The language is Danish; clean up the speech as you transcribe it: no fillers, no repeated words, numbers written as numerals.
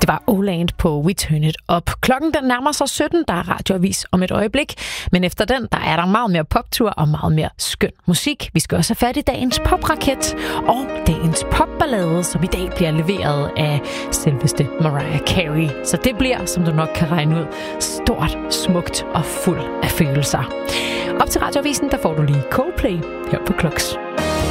Det var Åland på We Turn It Up. Klokken den nærmer sig 17, der er radioavis om et øjeblik. Men efter den, der er der meget mere poptur og meget mere skøn musik. Vi skal også have fat i dagens popraket og dagens popballade, som i dag bliver leveret af selveste Mariah Carey. Så det bliver, som du nok kan regne ud, stort, smukt og fuld af følelser. Op til radioavisen, der får du lige Coldplay her på Kloks.